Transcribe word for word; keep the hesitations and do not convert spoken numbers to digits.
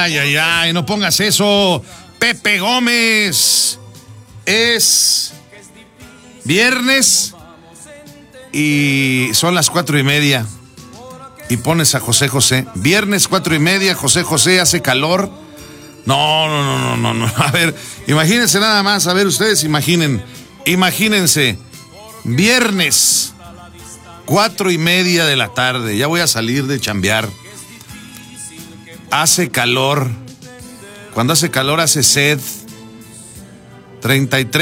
Ay, ay, ay, no pongas eso. Pepe Gómez. Es viernes y son las cuatro y media. Y pones a José José. Viernes cuatro y media, José José, hace calor. No, no, no, no, no, no. A ver, imagínense nada más. A ver, ustedes imaginen. Imagínense. Viernes, cuatro y media de la tarde. Ya voy a salir de chambear. Hace calor. Cuando hace calor hace sed. treinta y tres